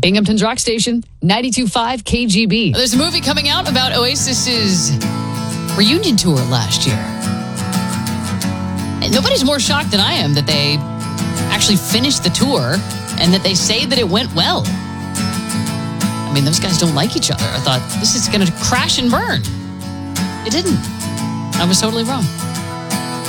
Binghamton's Rock Station, 92.5 KGB. There's a movie coming out about Oasis's reunion tour last year. And nobody's more shocked than I am that they actually finished the tour and that they say that it went well. I mean, those guys don't like each other. I thought, this is going to crash and burn. It didn't. I was totally wrong.